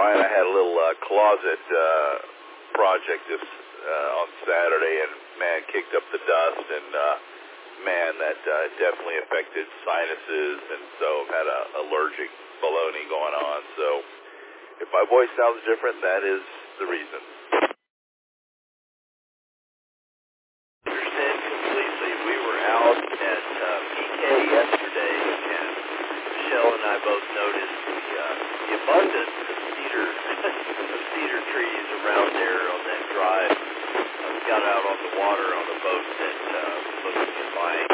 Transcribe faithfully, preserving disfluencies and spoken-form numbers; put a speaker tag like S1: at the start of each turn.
S1: Brian, I had a little uh, closet uh, project this uh, on Saturday, and man, kicked up the dust, and uh, man, that uh, definitely affected sinuses, and so I've had a allergic baloney going on. So if my voice sounds different, that is the reason. Understand completely. We were out at uh, P K yesterday, and Michelle and I both noticed the, uh, the abundance of cedar, of cedar trees around there on that drive. Uh, we got out on the water on a boat that uh, was looking at buying